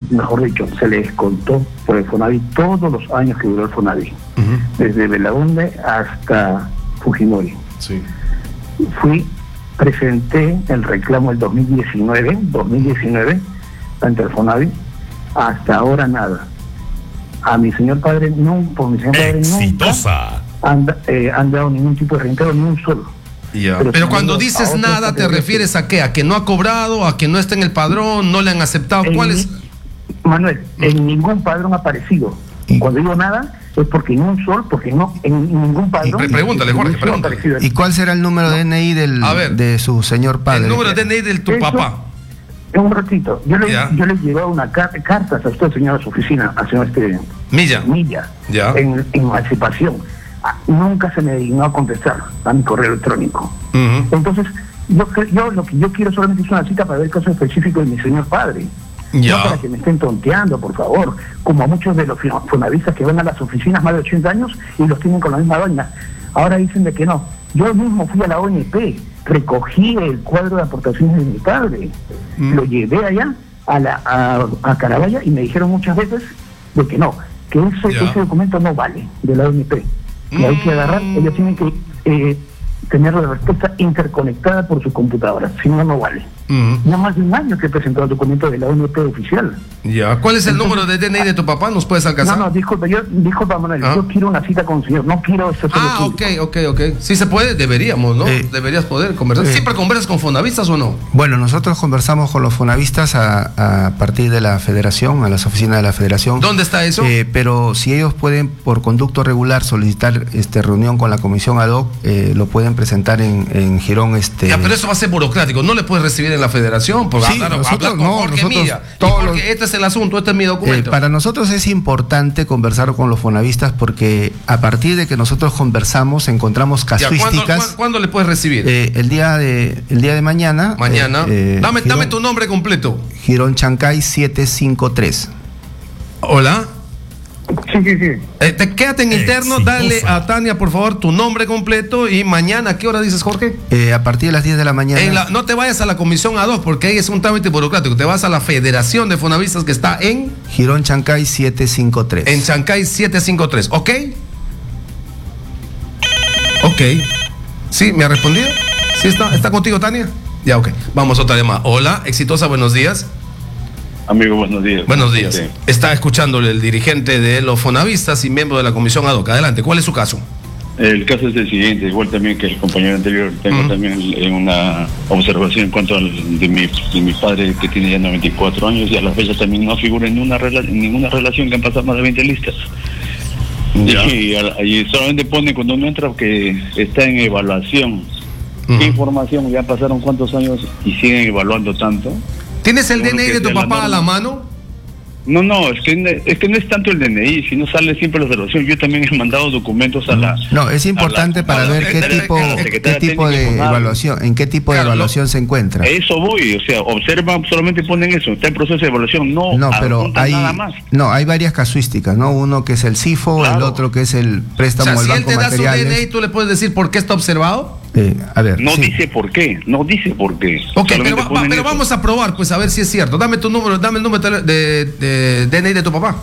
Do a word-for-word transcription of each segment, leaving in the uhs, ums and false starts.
mejor dicho, se le descontó por el Fonavi todos los años que duró el Fonavi, uh-huh. desde Belaunde hasta Fujimori. Sí. Fui, presenté el reclamo el dos mil diecinueve ante el Fonavi, hasta ahora nada. A mi señor padre, no, por mi señor padre Exitosa. nunca han, eh, han dado ningún tipo de reintegro, ni un solo. Yeah. Pero, Pero cuando dices nada, ¿te refieres a qué? ¿A que no ha cobrado? ¿A que no está en el padrón? ¿No le han aceptado? ¿Cuál es? Manuel, en ningún padrón ha aparecido. Cuando digo nada, es porque en un sol, porque no, en ningún padrón. Y, pregúntale, Jorge, pregúntale. ¿Y cuál será el número no. de D N I del, ver, de su señor padre? El número de D N I de tu Eso, papá. Un ratito. Yo le, yeah. yo le llevaba una car cartas a usted, señor, a su oficina, al señor este Milla. Milla, yeah. en, en emancipación. Nunca se me dignó a contestar a mi correo electrónico. Uh-huh. Entonces, yo, yo lo que yo quiero solamente es una cita para ver el caso específico de mi señor padre. Yeah. No para que me estén tonteando, por favor, como a muchos de los fonavistas que van a las oficinas más de ochenta años y los tienen con la misma doña. Ahora dicen de que no. Yo mismo fui a la O N P, recogí el cuadro de aportaciones de mi padre, mm. lo llevé allá a la a, a Carabaya y me dijeron muchas veces de que no, que ese, yeah. ese documento no vale de la O N P, que mm. hay que agarrar, ellos tienen que eh, tener la respuesta interconectada por su computadora, si no, no vale. Uh-huh. Ya más de un año que he presentado el documento de la O N P oficial. Ya, ¿cuál es el Entonces, número de D N I de tu papá? ¿Nos puedes alcanzar? No, no, disculpa, yo, disculpa Manuel, ¿Ah? yo quiero una cita con el señor, no quiero esto. Ah, ok, ok, ok. Sí se puede, deberíamos, ¿no? Eh, Deberías poder conversar. Eh, ¿Siempre conversas con fonavistas o no? Bueno, nosotros conversamos con los fonavistas a, a partir de la federación, a las oficinas de la federación. ¿Dónde está eso? Eh, pero si ellos pueden, por conducto regular, solicitar este reunión con la comisión ad hoc, eh, lo pueden presentar en, en Girón. Este... Ya, pero eso va a ser burocrático, no le puedes recibir en la federación. Por Sí, hablar, nosotros, hablar con no, Jorge nosotros, Milla. todos Los... Este es el asunto, este es mi documento. Eh, para nosotros es importante conversar con los fonavistas porque a partir de que nosotros conversamos encontramos casuísticas. Ya, ¿cuándo, ¿cuándo le puedes recibir? Eh, el día de el día de mañana. Mañana. Eh, eh, dame, Girón, dame tu nombre completo. Girón Chancay setecientos cincuenta y tres. Hola. Sí, sí, sí. Eh, te, quédate en interno, Exitosa. Dale a Tania, por favor, tu nombre completo y mañana, ¿a qué hora dices, Jorge? Eh, a partir de las diez de la mañana. En la, no te vayas a la comisión ad hoc porque ahí es un trámite burocrático. Te vas a la Federación de Fonavistas que está en... Girón Chancay setecientos cincuenta y tres. En Chancay setecientos cincuenta y tres, ¿ok? Ok. ¿Sí? ¿Me ha respondido? ¿Sí está? ¿Está contigo, Tania? Ya, ok. Vamos a otra llamada. Hola, Exitosa, buenos días. Amigo, buenos días. Buenos días. Sí. Está escuchándole el dirigente de los fonavistas y miembro de la comisión ad hoc. Adelante, ¿cuál es su caso? El caso es el siguiente, igual también que el compañero anterior, tengo uh-huh. también una observación en cuanto al de mi, de mi padre que tiene ya noventa y cuatro años y a la fecha también no figura en, una rela, en ninguna relación, que han pasado más de veinte listas. Ya. Y, y solamente pone cuando uno entra que está en evaluación. Uh-huh. ¿Qué información? Ya pasaron cuántos años y siguen evaluando tanto. ¿Tienes el D N I de tu papá a la mano? No, no, es que, es que no es tanto el D N I, sino sale siempre la observación. Yo también he mandado documentos a la... No, es importante la, para ver qué tipo, qué tipo de evaluación, en qué tipo de evaluación se encuentra. Eso voy, o sea, observan, solamente ponen eso, está en proceso de evaluación, no, no pero hay, nada más. No, hay varias casuísticas, ¿no? Uno que es el C I F O, claro. El otro que es el préstamo o sea, del si Banco Materiales. Si él te da su D N I, ¿tú le puedes decir por qué está observado? Eh, a ver, no sí. dice por qué, no dice por qué. Ok, pero, va, pero vamos a probar, pues a ver si es cierto. Dame tu número, dame el número de, de, de D N I de tu papá.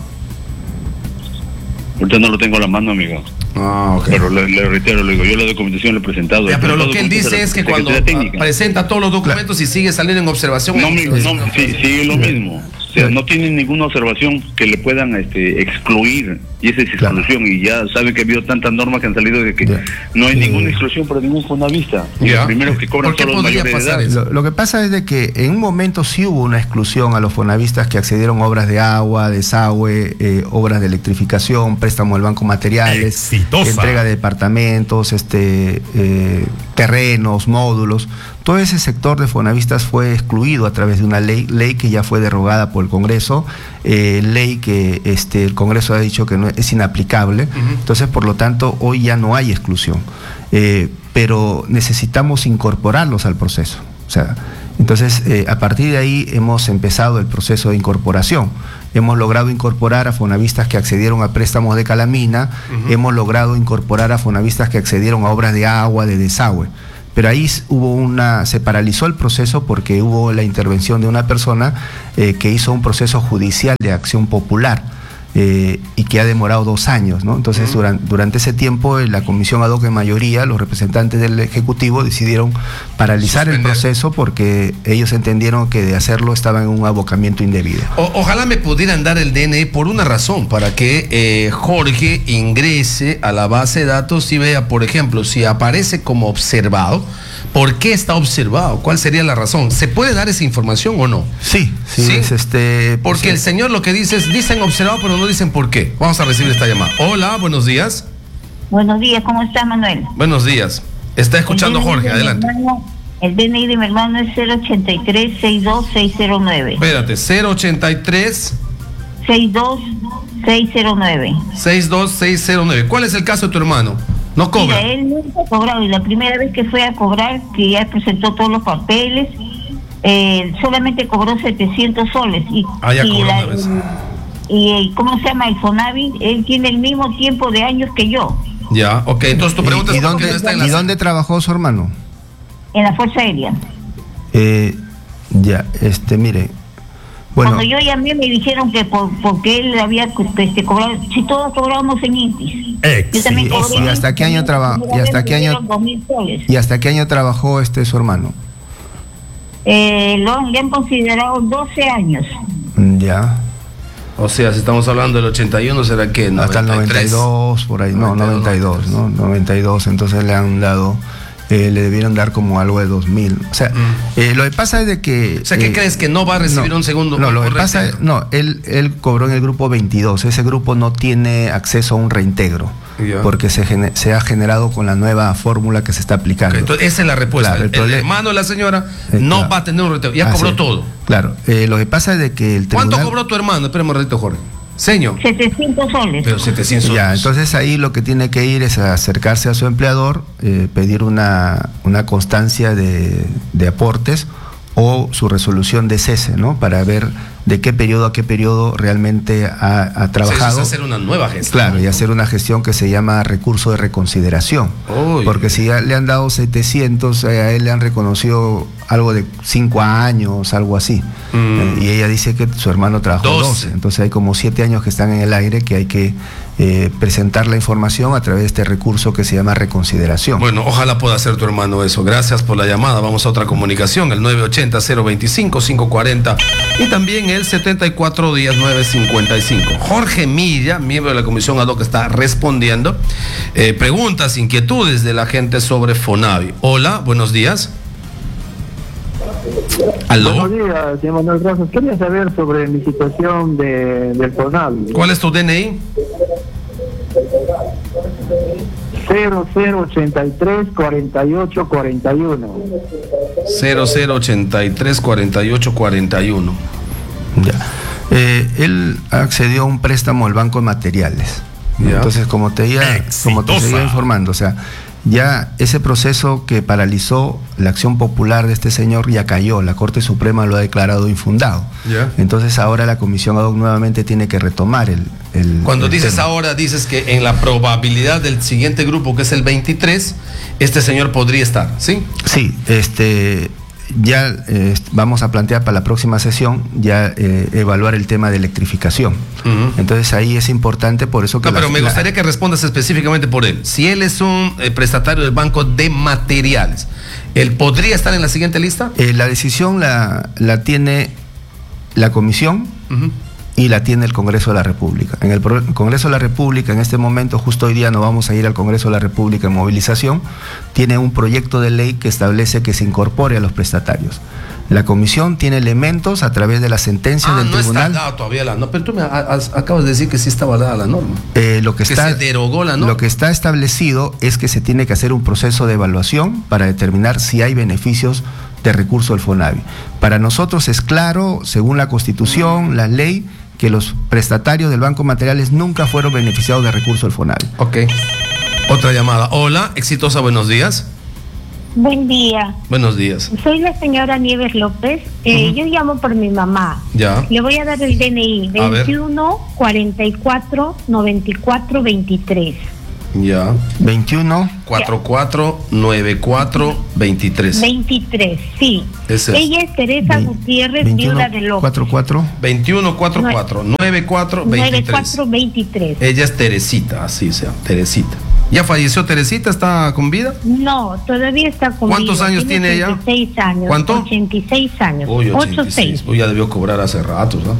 Ahorita no lo tengo a la mano, amigo. Ah, ok. Pero le, le reitero, le digo, yo la documentación le he presentado. Ya, pero lo que él dice es que cuando presenta todos los documentos claro. y sigue saliendo en observación. No, amigo, no, sí, sigue lo mismo. O sea, no tienen ninguna observación que le puedan este, excluir, y esa es exclusión, claro. Y ya saben que ha habido tantas normas que han salido de que yeah. no hay yeah. ninguna exclusión para ningún fondavista. Yeah. Los primeros que cobran son los mayores de edad. Lo, lo que pasa es de que en un momento sí hubo una exclusión a los fonavistas que accedieron a obras de agua, desagüe, eh, obras de electrificación, préstamo del Banco Materiales, Exitosa. Entrega de departamentos, este, eh, terrenos, módulos. Todo ese sector de fonavistas fue excluido a través de una ley, ley que ya fue derogada por el Congreso, eh, ley que este, el Congreso ha dicho que no, es inaplicable. Uh-huh. Entonces, por lo tanto, hoy ya no hay exclusión. Eh, pero necesitamos incorporarlos al proceso. O sea, entonces, eh, a partir de ahí hemos empezado el proceso de incorporación. Hemos logrado incorporar a fonavistas que accedieron a préstamos de calamina, uh-huh. hemos logrado incorporar a fonavistas que accedieron a obras de agua, de desagüe. pero ahí hubo una, se paralizó el proceso porque hubo la intervención de una persona eh, que hizo un proceso judicial de acción popular. Eh, y que ha demorado dos años, ¿no? Entonces, uh-huh. durante, durante ese tiempo, en la comisión ad hoc en mayoría, los representantes del Ejecutivo decidieron paralizar Suspender. el proceso porque ellos entendieron que de hacerlo estaba en un abocamiento indebido. O, ojalá me pudieran dar el D N I por una razón, para que eh, Jorge ingrese a la base de datos y vea, por ejemplo, si aparece como observado, ¿por qué está observado? ¿Cuál sería la razón? ¿Se puede dar esa información o no? Sí, sí. ¿Sí? Es este, Porque sí. el señor lo que dice es, dicen observado, pero no dicen por qué. Vamos a recibir esta llamada. Hola, buenos días. Buenos días, ¿cómo está, Manuel? Buenos días. Está escuchando Jorge, adelante. Hermano, el D N I de mi hermano es cero ochenta y tres, sesenta y dos, seiscientos nueve. Espérate, cero ochenta y tres... sesenta y dos, seiscientos nueve. sesenta y dos, seiscientos nueve. ¿Cuál es el caso de tu hermano? No cobra. Mira, él nunca ha cobrado y la primera vez que fue a cobrar, que ya presentó todos los papeles, eh, solamente cobró setecientos soles. Y, ah, ya y cobró la, una vez. Y, ¿cómo se llama? El Fonavi, él tiene el mismo tiempo de años que yo. Ya, ok. Entonces tu pregunta ¿Y, es y dónde, está en la... ¿y dónde trabajó su hermano? En la Fuerza Aérea. Eh, ya, este, mire. Bueno, cuando yo llamé me dijeron que por, porque él había este, cobrado, si todos cobrábamos en Intis. Yo también cobré. ¿Y hasta qué año trabajó? ¿Y hasta qué año? ¿Y hasta qué año trabajó este su hermano? Eh, lo le han considerado doce años. Ya. O sea, si estamos hablando del ochenta y uno, ¿será que hasta el noventa y dos, por ahí, no, noventa y dos, ¿no? noventa y dos, entonces le han dado, eh, le debieron dar como algo de dos mil. O sea, mm. eh, lo que pasa es de que... O sea, ¿qué eh, crees? ¿Que no va a recibir no, un segundo? No, lo que pasa es, no, él, él cobró en el grupo veintidós, ese grupo no tiene acceso a un reintegro. Yeah. Porque se, gener, se ha generado con la nueva fórmula que se está aplicando. Okay, entonces esa es la respuesta. Claro, el, el, el hermano de la señora eh, no claro. va a tener un reintegro. Ya ah, cobró sí. todo. Claro. Eh, lo que pasa es de que el tribunal... ¿Cuánto cobró tu hermano? Espérame un ratito, Jorge. Señor. setecientos soles. Pero setecientos soles. Ya, entonces ahí lo que tiene que ir es acercarse a su empleador, eh, pedir una, una constancia de, de aportes o su resolución de cese, ¿no? Para ver de qué periodo a qué periodo realmente ha, ha trabajado. O sea, es hacer una nueva gestión. Claro, y hacer una gestión que se llama recurso de reconsideración. Uy. Porque si ya le han dado setecientos, eh, a él le han reconocido algo de cinco años, algo así. Mm. Eh, y ella dice que su hermano trabajó doce. Entonces hay como siete años que están en el aire que hay que eh, presentar la información a través de este recurso que se llama reconsideración. Bueno, ojalá pueda hacer tu hermano eso. Gracias por la llamada. Vamos a otra comunicación, el nueve ochenta, cero veinticinco, quinientos cuarenta y también el setenta y cuatro días nueve cincuenta y cinco. Jorge Milla, miembro de la comisión ad hoc, está respondiendo eh, preguntas, inquietudes de la gente sobre Fonavi. Hola, buenos días. ¿Aló? Buenos días, señor Manuel Rosas. Quería saber sobre mi situación de, del Fonavi. ¿Cuál es tu D N I? cero cero ochenta y tres, cuarenta y ocho, cuarenta y uno. cero cero ochenta y tres, cuarenta y ocho, cuarenta y uno. Ya. Eh, él accedió a un préstamo al Banco de Materiales. Ya. Entonces, como te iba, como te seguía informando, o sea, ya ese proceso que paralizó la acción popular de este señor ya cayó, la Corte Suprema lo ha declarado infundado. Yeah. Entonces ahora la comisión ad hoc nuevamente tiene que retomar el... el Cuando el dices tema. Ahora, dices que en la probabilidad del siguiente grupo, que es el veintitrés, este señor podría estar, ¿sí? Sí, este... ya eh, vamos a plantear para la próxima sesión ya eh, evaluar el tema de electrificación. Uh-huh. Entonces ahí es importante, por eso que... No, pero la, me gustaría la, que respondas específicamente por él. Si él es un eh, prestatario del Banco de Materiales, ¿él podría estar en la siguiente lista? Eh, la decisión la, la tiene la comisión. Uh-huh. Y la tiene el Congreso de la República. En el Congreso de la República, en este momento, justo hoy día no vamos a ir al Congreso de la República en movilización, tiene un proyecto de ley que establece que se incorpore a los prestatarios. La comisión tiene elementos a través de las sentencias ah, del no tribunal. Está dado todavía la norma, pero tú me has, acabas de decir que sí estaba dada la norma. Eh, lo que, que está, se derogó la norma. Lo que está establecido es que se tiene que hacer un proceso de evaluación para determinar si hay beneficios de recurso del Fonavi. Para nosotros es claro, según la Constitución, la ley, que los prestatarios del Banco de Materiales nunca fueron beneficiados de recurso del Fonavi. Ok. Otra llamada. Hola, exitosa, buenos días. Buen día. Buenos días. Soy la señora Nieves López. Eh, uh-huh. Yo llamo por mi mamá. Ya. Le voy a dar el D N I. veintiuno, cuarenta y cuatro, noventa y cuatro, veintitrés. Ya. veintiuno. cuarenta y cuatro noventa y cuatro veintitrés. veintitrés, sí. Ese es. Ella es Teresa Ve- Gutiérrez, veintiuno, viuda de López. cuarenta y cuatro. veintiuno cuarenta y cuatro noventa y cuatro noventa y veintitrés. cuatro veintitrés. Ella es Teresita, así sea, Teresita. ¿Ya falleció Teresita? ¿Está con vida? No, todavía está con ¿Cuántos vida. años tiene ella? ochenta y seis años. ¿Cuánto? ochenta y seis años. Uy, ochenta y ochenta y seis. seis. Uy, ya debió cobrar hace rato, ¿no?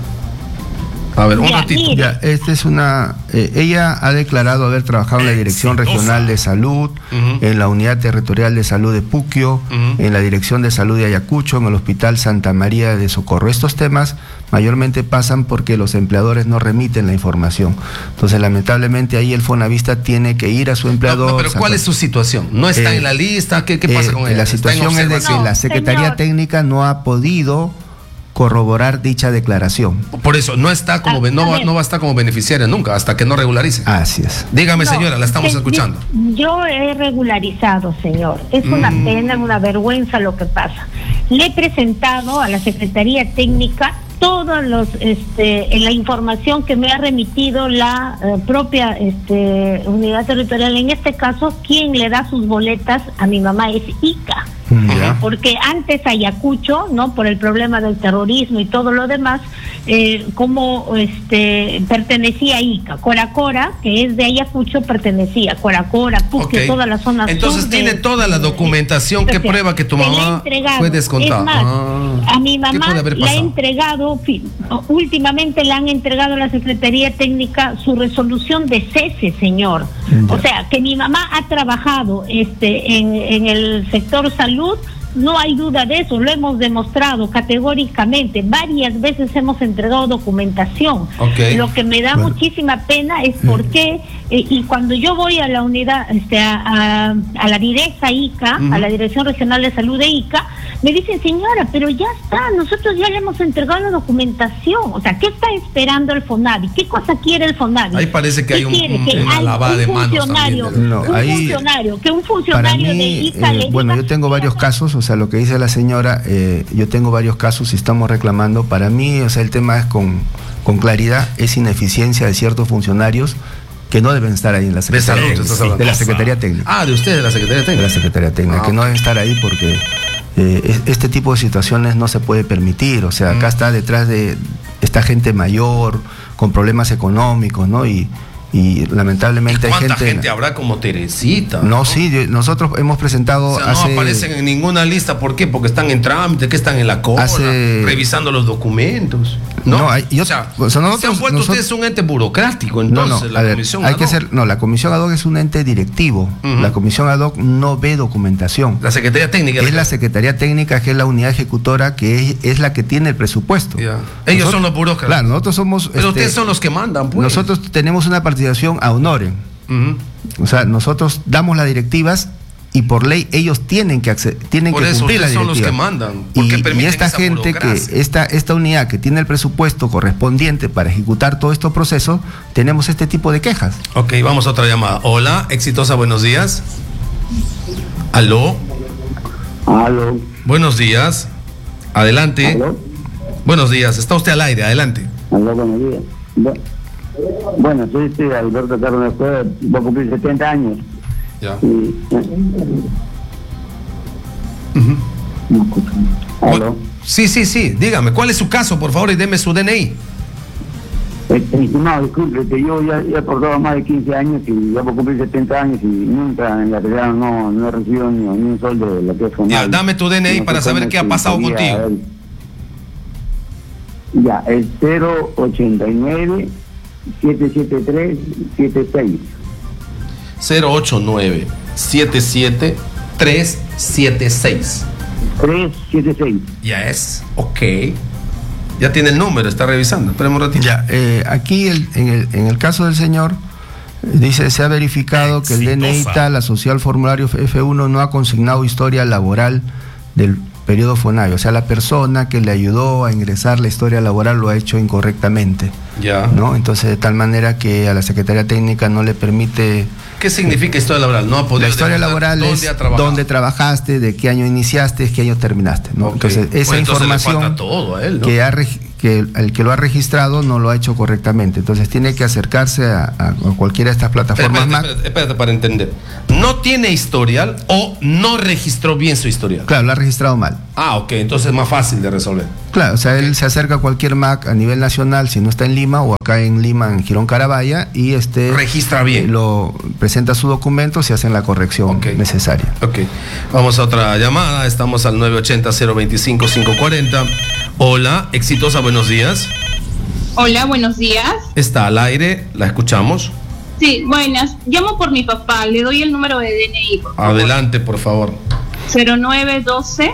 A ver, un Ya, ratito. mire. Ya, esta es una. Eh, ella ha declarado haber trabajado en la Dirección Regional de Salud, Ujú. en la Unidad Territorial de Salud de Puquio, Ujú. en la Dirección de Salud de Ayacucho, en el Hospital Santa María de Socorro. Estos temas mayormente pasan porque los empleadores no remiten la información. Entonces, lamentablemente, ahí el Fonavista tiene que ir a su No, empleador. no, pero ¿cuál es su situación? ¿No está Eh, en la lista? ¿Qué, qué pasa Eh, con ella? La ¿Está en situación es de que observación? la Secretaría señor. Técnica no ha podido corroborar dicha declaración. Por eso, no está como, A- be- no, a va, ver. no va a estar como beneficiaria nunca, hasta que no regularice. Así es. Dígame, No, señora, la estamos se- escuchando. Yo he regularizado, señor. Es una Mm. pena, una vergüenza lo que pasa. Le he presentado a la Secretaría Técnica todos los este en la información que me ha remitido la eh, propia este unidad territorial. En este caso, quien le da sus boletas a mi mamá es ICA. Ya. Porque antes Ayacucho, no, por el problema del terrorismo y todo lo demás, eh, como este pertenecía a ICA, Coracora, que es de Ayacucho, pertenecía Coracora, Puquio, Ok. toda la zona Entonces sur tiene de- toda la de- documentación que o sea, prueba que tu se le ha mamá entregado. fue descontada. Es más, Ah. a mi ¿Qué mamá puede haber le ha pasado? entregado, fi- últimamente le han entregado a la Secretaría Técnica su resolución de cese, señor. Ya. O sea, que mi mamá ha trabajado este en, en el sector salud. No hay duda de eso, lo hemos demostrado categóricamente. Varias veces hemos entregado documentación. Ok. Lo que me da Bueno. muchísima pena es porque, eh, y cuando yo voy a la unidad, este, a, a, a la directa ICA, Ujú. a la Dirección Regional de Salud de ICA, me dicen, señora, pero ya está, nosotros ya le hemos entregado la documentación. O sea, ¿qué está esperando el FONAVI? ¿Qué cosa quiere el FONAVI? Ahí parece que ¿Qué hay un- quiere? un- Que una hay lavada un de manos funcionario, también de- No, un ahí- funcionario, que un Para funcionario de mí, ICA eh, le bueno, diga, yo tengo varios casos, o sea, lo que dice la señora, eh, yo tengo varios casos y estamos reclamando. Para mí, o sea, el tema es con, con claridad, es ineficiencia de ciertos funcionarios que no deben estar ahí en la De Secretaría salud, Técnica. estás hablando. de la Secretaría Técnica. Ah, de usted, de la Secretaría De la Técnica. Secretaría Técnica, Ah, que no ok. deben estar ahí porque eh, es- este tipo de situaciones no se puede permitir. O sea, acá Mm. está detrás de esta gente mayor, con problemas económicos, ¿no? Y, y lamentablemente hay ¿Cuánta gente... gente habrá como Teresita? No, sí, yo- nosotros hemos presentado O sea, no hace... aparecen en ninguna lista. ¿Por qué? Porque están en trámite, que están en la cola, Hace- revisando los documentos. No, No, hay- yo- o sea, o sea, nosotros- se han vuelto nosotros- ustedes un ente burocrático, No, entonces, no, la a ver, comisión hay ad que hoc. ser, no, la comisión ad hoc es un ente directivo. Ujú. La comisión ad hoc no ve documentación. La Secretaría Técnica. Es la Secretaría Técnica, que es la unidad ejecutora, que es, es la que tiene el presupuesto. Ya. Ellos son los burócratas. Claro, nosotros somos... Pero este, ustedes son los que mandan, pues. Nosotros tenemos una participación a honorem. Ujú. O sea, nosotros damos las directivas y por ley ellos tienen que acce- tienen Por que eso, cumplir las ustedes son los directivas. que mandan. ¿Por qué Y, y permiten esta esa gente que burocracia? esta esta unidad que tiene el presupuesto correspondiente para ejecutar todo estos procesos, tenemos este tipo de quejas. Ok, vamos a otra llamada. Hola, exitosa, buenos días. Aló, Aló, buenos días. Adelante. aló, Buenos días, está usted al aire, adelante. aló, buenos días. Bu- Bueno, soy este Alberto Carlos Escuela, voy a cumplir setenta años. Ya. Y, Ujú. no escucho. Aló. Sí, sí, sí, dígame, ¿cuál es su caso, por favor, y deme su D N I? Este, estimado, disculpe, que yo ya, ya he portado más de quince años y ya voy a cumplir setenta años y nunca en la realidad no, no he recibido ni, ni un sol de lo que es Fonavit. Ya, dame tu D N I No para sé saber cómo qué ha se pasado podía contigo. haber- Ya, el cero ochenta y nueve siete siete tres siete seis. cero ocho nueve siete siete tres siete seis. tres siete seis. Ya es, ok. Ya tiene el número, está revisando. Esperemos un ratito. Ya, eh, aquí el- en, el, en el caso del señor, eh, dice, se ha verificado que el D N I Exitosa. tal asociado al formulario F uno no ha consignado historia laboral del periodo Fonavit. O sea, la persona que le ayudó a ingresar la historia laboral lo ha hecho incorrectamente, Ya. ¿no? Entonces, de tal manera que a la Secretaría Técnica no le permite... ¿Qué significa historia laboral? No ha podido La historia demostrar laboral es dónde ha trabajado. dónde trabajaste, de qué año iniciaste, qué año terminaste, ¿no? Ok. Entonces, esa Pues entonces le información falta todo a él, ¿no? que, ha regi- que que el que lo ha registrado no lo ha hecho correctamente. Entonces tiene que acercarse a, a, a cualquiera de estas plataformas espérate, Mac. Espérate, espérate para entender. ¿No tiene historial o no registró bien su historial? Claro, lo ha registrado mal. Ah, ok, entonces es más fácil de resolver. Claro, o sea, okay. Él se acerca a cualquier Mac a nivel nacional, si no está en Lima o acá en Lima, en Girón Carabaya, y este registra bien. Lo presenta su documento, se hacen la corrección okay. necesaria. Ok, vamos a otra llamada. Estamos al nueve ochenta, cero veinticinco, quinientos cuarenta. Hola, exitosa, buenos días. Hola, buenos días. Está al aire, la escuchamos. Sí, buenas. Llamo por mi papá, le doy el número de D N I. Por Adelante, por favor. cero nueve doce,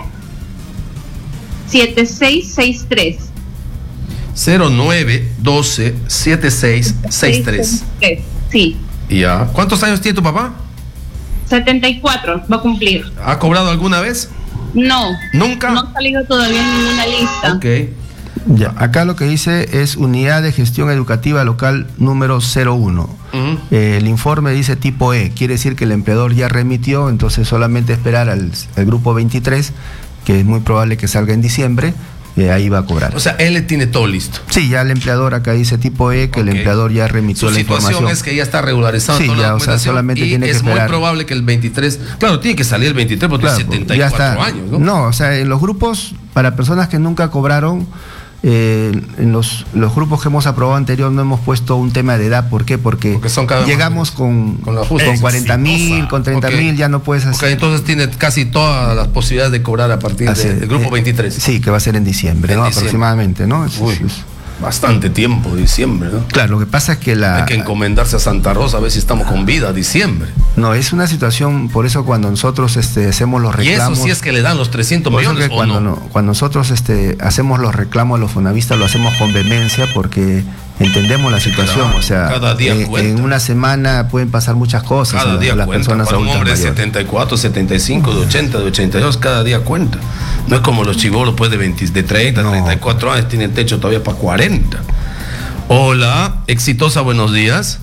siete seis seis tres. cero nueve doce, siete seis seis tres. Sí. Ya. ¿Cuántos años tiene tu papá? setenta y cuatro, va a cumplir. ¿Ha cobrado alguna vez? No. ¿Nunca? No ha salido todavía en ninguna lista. Ok. Ya, acá lo que dice es Unidad de Gestión Educativa Local número cero uno. Uh-huh. eh, el informe dice tipo E, quiere decir que el empleador ya remitió, entonces solamente esperar al, al grupo veintitrés, que es muy probable que salga en diciembre, eh, ahí va a cobrar. O sea, él tiene todo listo. Sí, ya el empleador acá dice tipo E, que okay. el empleador ya remitió la información. Su situación es que ya está regularizado. Sí, ya, o sea, solamente tiene que esperar. Es muy probable que el veintitrés, claro, tiene que salir el veintitrés porque claro, tiene setenta y cuatro años, ¿no? No, o sea, en los grupos, para personas que nunca cobraron, Eh, en los, los grupos que hemos aprobado anterior no hemos puesto un tema de edad. ¿Por qué? Porque, Porque son llegamos con, con, con cuarenta mil, con treinta mil, okay. ya no puedes hacer. Okay, entonces tiene casi todas las posibilidades de cobrar a partir de, del grupo veintitrés. Sí, que va a ser en diciembre, en ¿no? diciembre. Aproximadamente, ¿no? Es, Uy, es, bastante tiempo, diciembre, ¿no? Claro, lo que pasa es que la... Hay que encomendarse a Santa Rosa a ver si estamos con vida a diciembre. No, es una situación, por eso cuando nosotros este, hacemos los reclamos... Y eso sí es que le dan los trescientos millones, ¿o cuando, no? no, cuando nosotros este, hacemos los reclamos a los fonavistas, lo hacemos con vehemencia porque entendemos la situación. Claro, o sea, cada día eh, en una semana pueden pasar muchas cosas. Cada día las cuenta. Personas para un hombre de setenta y cuatro, setenta y cinco, de ochenta, de ochenta y dos, cada día cuenta. No es como los chibolos pues, de, veinte, de treinta, no. treinta y cuatro años, tienen techo todavía para cuarenta. Hola, exitosa, buenos días.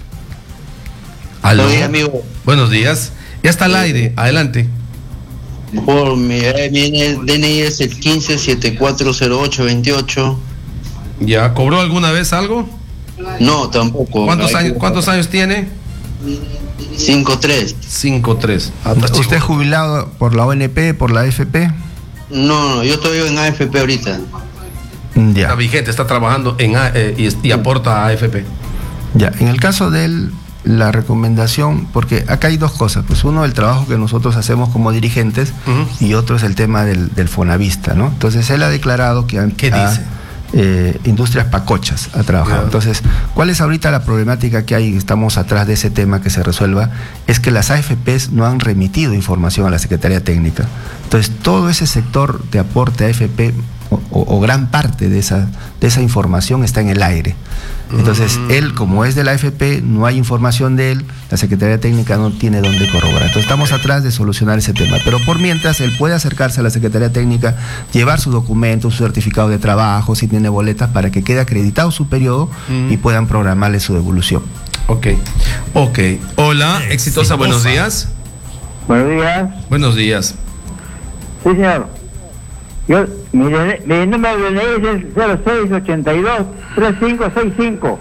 ¿Aló? Hola, amigo. Buenos días. Ya está al aire, adelante. Por mi, mi D N I es el quince setenta y cuatro cero ocho veintiocho. ¿Ya cobró alguna vez algo? No, tampoco. ¿Cuántos años, ¿cuántos años tiene? cinco tres. cinco tres. ¿Usted es jubilado por la O N P, por la A F P? No, no, yo estoy en A F P ahorita. Ya. Está vigente, está trabajando en A, eh, y, y aporta a A F P. Ya, en el caso de él, la recomendación, porque acá hay dos cosas, pues uno el trabajo que nosotros hacemos como dirigentes uh-huh. y otro es el tema del, del fonavista, ¿no? Entonces él ha declarado que ¿Qué ha, dice? Eh, Industrias Pacochas ha trabajado. Claro. Entonces, ¿cuál es ahorita la problemática que hay? Estamos atrás de ese tema que se resuelva, es que las A F Pes no han remitido información a la Secretaría Técnica. Entonces, todo ese sector de aporte a A F P o, o, o gran parte de esa, de esa información está en el aire. Entonces, mm. él, como es de la A F P, no hay información de él, la Secretaría Técnica no tiene dónde corroborar. Entonces, estamos atrás de solucionar ese tema. Pero por mientras, él puede acercarse a la Secretaría Técnica, llevar su documento, su certificado de trabajo, si tiene boletas, para que quede acreditado su periodo mm. y puedan programarle su devolución. Ok, ok. Hola, exitosa, buenos días. Buenos días. Buenos días. Sí, señor. Yo, mi, mi número de D N I es cero seis ochenta y dos treinta y cinco sesenta y cinco.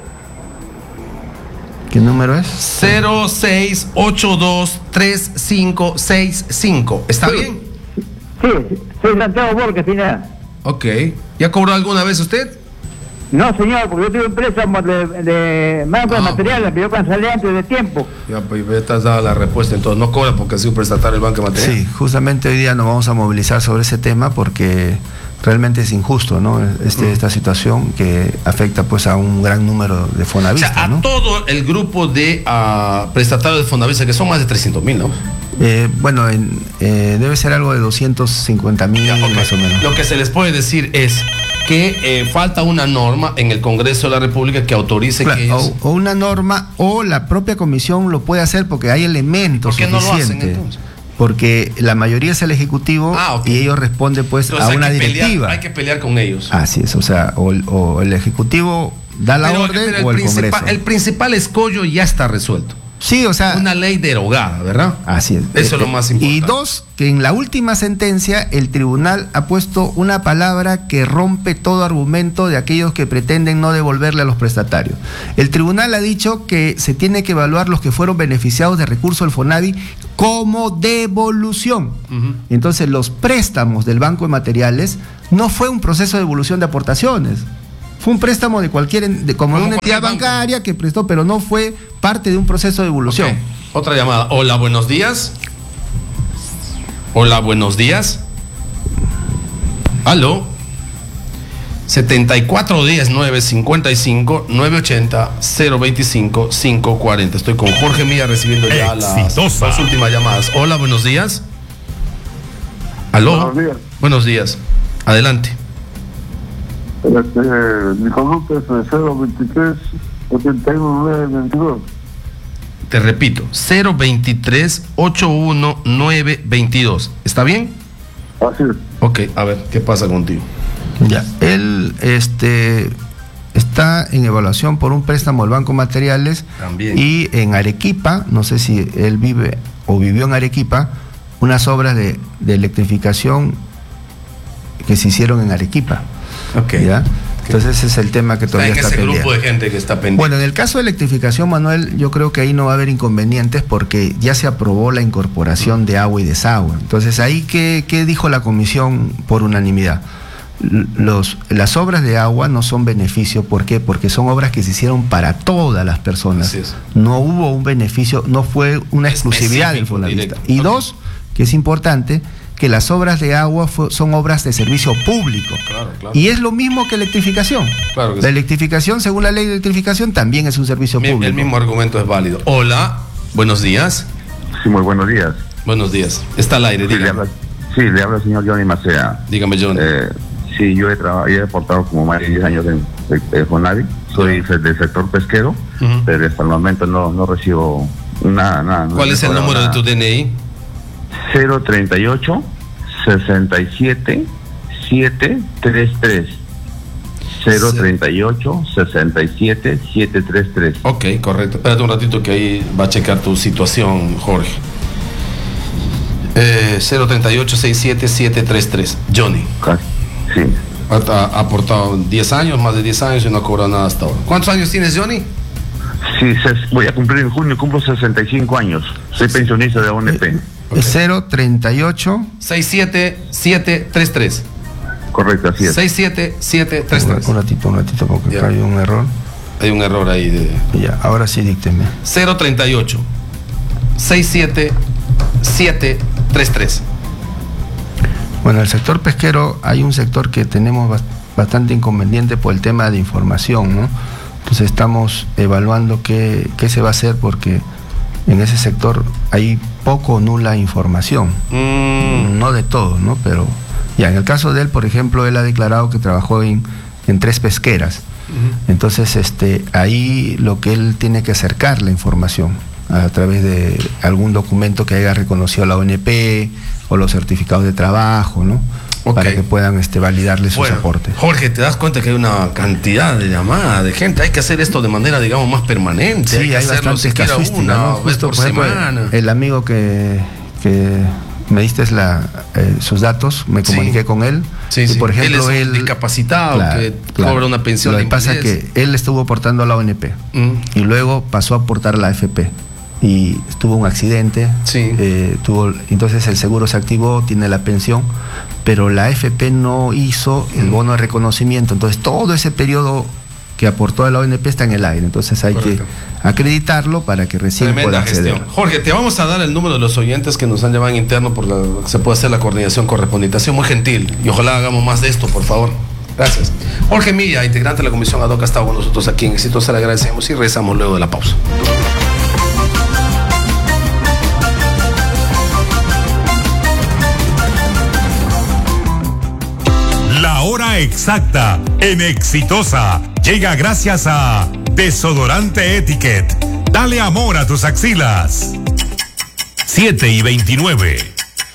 ¿Qué número es? cero seis ocho dos tres cinco seis cinco. ¿Está sí. bien? Sí, soy Santiago Borges, Pineda. Ok. ¿Ya cobró alguna vez usted? No, señor, porque yo tuve un préstamo de, de bancos de materiales, pero yo cancelé antes de tiempo. Ya, pues ya te has dado la respuesta, entonces no cobra porque ha sido prestatario el banco de materiales. Sí, justamente hoy día nos vamos a movilizar sobre ese tema porque realmente es injusto, ¿no? Este, mm. Esta situación que afecta pues a un gran número de fonavistas, o sea, a ¿no? todo el grupo de uh, prestatarios de fonavistas, que son más de trescientos mil, ¿no? Eh, bueno, en, eh, debe ser algo de doscientos cincuenta mil okay. más o menos. Lo que se les puede decir es que eh, falta una norma en el Congreso de la República que autorice claro, que ellos... o, o una norma o la propia comisión lo puede hacer porque hay elementos ¿Por qué suficientes. no lo hacen entonces? Porque la mayoría es el Ejecutivo ah, okay. y ellos responden pues entonces a una directiva. Pelear, hay que pelear con ellos. Así es, o sea, o, o el Ejecutivo da la pero, orden pero o el, el Congreso. El principal escollo ya está resuelto. Sí, o sea... Una ley derogada, ¿verdad? Así es. Eso es lo más importante. Y dos, que en la última sentencia el tribunal ha puesto una palabra que rompe todo argumento de aquellos que pretenden no devolverle a los prestatarios. El tribunal ha dicho que se tiene que evaluar los que fueron beneficiados de recursos del FONAVI como devolución. Uh-huh. Entonces, los préstamos del Banco de Materiales no fue un proceso de devolución de aportaciones. Fue un préstamo de cualquier, de, como de una entidad bancaria que prestó, pero no fue parte de un proceso de devolución. Okay. Otra llamada. Hola, buenos días. Hola, buenos días. Aló. setenta y cuatro diez, nueve cincuenta y cinco, nueve ochenta, cero veinticinco, quinientos cuarenta. Estoy con Jorge Milla recibiendo ya las dos últimas llamadas. Hola, buenos días. Aló. Buenos días. Buenos días. Adelante. Este, mi conducta es cero veintitrés, ochenta y uno, nueve veintidós. Te repito, cero veintitrés, ochenta y uno, nueve veintidós. ¿Está bien? Así es. Ok, a ver, ¿qué pasa contigo? Ya, él este, está en evaluación por un préstamo del Banco Materiales. También. Y en Arequipa, no sé si él vive o vivió en Arequipa, unas obras de, de electrificación que se hicieron en Arequipa. Okay. ¿Ya? Entonces ese es el tema que todavía está pendiente. Ese grupo de gente que está pendiente. Bueno, en el caso de electrificación, Manuel, yo creo que ahí no va a haber inconvenientes porque ya se aprobó la incorporación de agua y desagüe. Entonces ahí, ¿qué, qué dijo la comisión por unanimidad? Los, las obras de agua no son beneficio, ¿por qué? Porque son obras que se hicieron para todas las personas. No hubo un beneficio, no fue una exclusividad del Fonavista. Y okay. Dos, que es importante, que las obras de agua fue, son obras de servicio público. Claro, claro. Y es lo mismo que electrificación. Claro que la sí. Electrificación, según la ley de electrificación, también es un servicio Mi, público. El mismo argumento es válido. Hola, buenos días. Sí, muy buenos días. Buenos días. Está al aire, sí, dígame. Le habla, sí, le habla el señor Johnny Macea. Dígame, Johnny. Eh, sí, yo he, trabajado, he aportado como más de diez años en, en, en Fonavi. Soy uh-huh. del sector pesquero, uh-huh. pero hasta el momento no, no recibo nada. nada ¿Cuál no es el número nada. de tu D N I? cero treinta y ocho, sesenta y siete, siete treinta y tres. cero treinta y ocho, sesenta y siete, siete treinta y tres. Ok, correcto. Espérate un ratito que ahí va a checar tu situación, Jorge. Eh, cero treinta y ocho, sesenta y siete, siete treinta y tres. Johnny. Sí. Ha, ha aportado diez años, más de diez años y no ha cobrado nada hasta ahora. ¿Cuántos años tienes, Johnny? Sí, voy a cumplir en junio, cumplo sesenta y cinco años. Soy sí. pensionista de O N P. Eh, okay. cero treinta y ocho, sesenta y siete, siete treinta y tres. Correcto, así es. sesenta y siete, siete treinta y tres. Un ratito, un ratito, porque acá hay un error. Hay un error ahí. De... Ya, ahora sí, dícteme. cero treinta y ocho, sesenta y siete, siete treinta y tres. Bueno, el sector pesquero, hay un sector que tenemos bastante inconveniente por el tema de información, ¿no? Entonces estamos evaluando qué, qué se va a hacer porque en ese sector hay poco o nula información. Mm. No de todo, ¿no? Pero ya, en el caso de él, por ejemplo, él ha declarado que trabajó en, en tres pesqueras. Uh-huh. Entonces, este, ahí lo que él tiene que acercar la información a través de algún documento que haya reconocido la O N P o los certificados de trabajo, ¿no? Okay. Para que puedan este, validarle sus bueno, aportes. Jorge, ¿te das cuenta que hay una cantidad de llamadas de gente? Hay que hacer esto de manera, digamos, más permanente. Sí, hay, que hay bastantes casuísticas, una ¿no? vez por, por ejemplo, semana. El amigo que, que me diste la, eh, sus datos, me comuniqué sí. con él. Sí, y sí. por ejemplo, él es un él, discapacitado claro, que claro. cobra una pensión. Lo que pasa es que él estuvo aportando a la O N P mm. y luego pasó a aportar a la A F P. Y tuvo un accidente, sí. eh, tuvo, entonces el seguro se activó, tiene la pensión, pero la A F P no hizo el bono de reconocimiento, entonces todo ese periodo que aportó a la O N P está en el aire, entonces hay Correcto. que acreditarlo para que recién Tremenda pueda acceder. Gestión. Jorge, te vamos a dar el número de los oyentes que nos han llamado en interno por la, se puede hacer la coordinación correspondiente, ha sido muy gentil y ojalá hagamos más de esto, por favor. Gracias. Jorge Milla, integrante de la Comisión Ad Hoc, ha estado con nosotros aquí en Exitosa, le agradecemos y regresamos luego de la pausa. La hora exacta en Exitosa llega gracias a Desodorante Etiquette. Dale amor a tus axilas. siete y veintinueve.